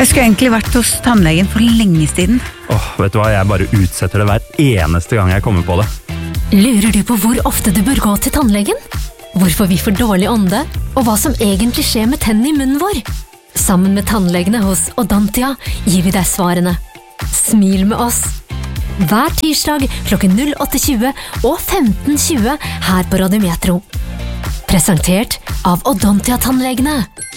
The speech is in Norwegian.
Jeg skulle egentlig vært hos tannlegen for lenge siden. Vet du hva, jeg bare utsetter det hver eneste gang jeg kommer på det. Lurer du på hvor ofte du bør gå til tannlegen? Hvorfor vi får dårlig ånde, og hva som egentlig skjer med tennene i munnen vår? Sammen med tannlegene hos Odontia gir vi deg svarene. Smil med oss! Hver tirsdag klokken 08:20 og 15:20 her på Radio Metro. Presentert av Odontia-tannlegene.